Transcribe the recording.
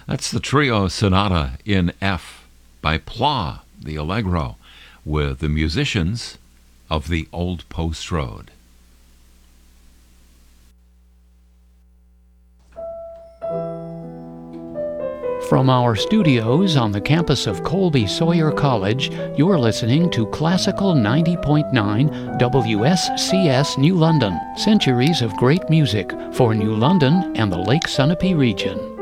That's the Trio Sonata in F by Pla, the Allegro, with the musicians of the Old Post Road. From our studios on the campus of Colby Sawyer College, you're listening to Classical 90.9 WSCS New London. Centuries of great music for New London and the Lake Sunapee region.